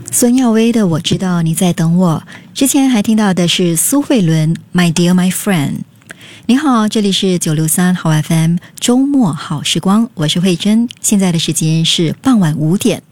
孙耀威的我知道你在等我，之前还听到的是苏慧伦 My Dear My Friend。 你好，这里是963好 FM 周末好时光，我是慧珍，现在的时间是傍晚5点。